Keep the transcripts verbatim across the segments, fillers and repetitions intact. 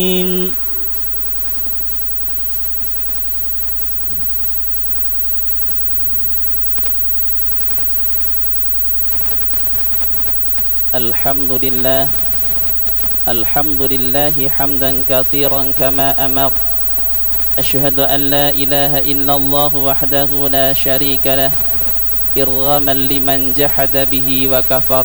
الحمد لله الحمد لله حمدا كثيرا كما أمر. أشهد أن لا إله إلا الله وحده لا شريك له إرغاما لمن جحد به وكفر.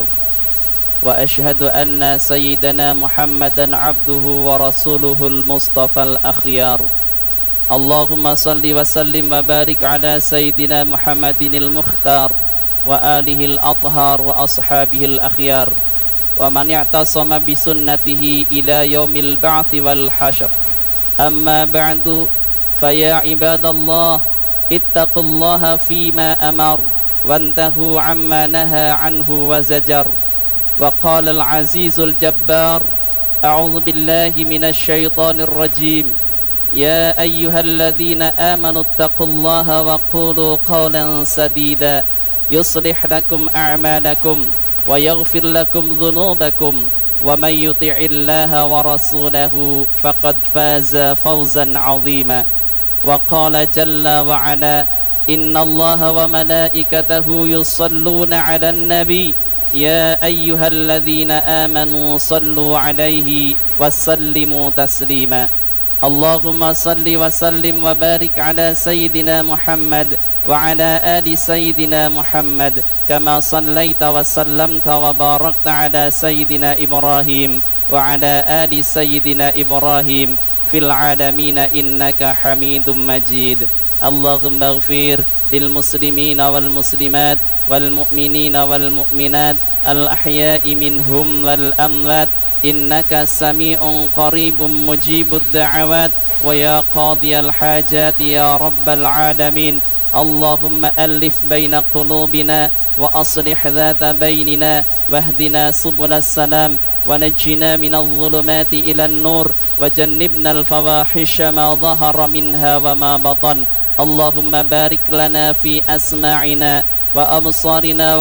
وأشهد أن سيدنا محمدا عبده ورسوله المصطفى الأخيار. اللهم صل وسلم وبارك على سيدنا محمد المختار وآله الأطهار وأصحابه الأخيار ومن اعتصم بسنته إلى يوم البعث والحشر. أما بعد فيا عباد الله اتقوا الله فيما أمر وانتهوا عما نهى عنه وزجر. وقال العزيز الجبار أعوذ بالله من الشيطان الرجيم يا أيها الذين آمنوا اتقوا الله وقولوا قولا سديدا يصلح لكم أعمالكم ويغفر لكم ذنوبكم ومن يطع الله ورسوله فقد فاز فوزا عظيما. وقال جل وعلا إن الله وملائكته يصلون على النبي يا أيها الذين آمنوا صلوا عليه وسلموا تسليما. اللهم صل وسلم وبارك على سيدنا محمد وعلى آل سيدنا محمد كما صليت وسلمت وباركت على سيدنا إبراهيم وعلى آل سيدنا إبراهيم في العالمين إنك حميد مجيد. اللهم اغفر للمسلمين والمسلمات والمؤمنين والمؤمنات الأحياء منهم والأموات إنك سميع قريب مجيب الدعوات ويا قاضي الحاجات يا رب العالمين. اللهم ألف بين قلوبنا وأصلح ذات بيننا واهدنا سبل السلام ونجنا من الظلمات إلى النور وجنبنا الفواحش ما ظهر منها وما بطن. اللهم بارك لنا في أسماعنا وأبصارنا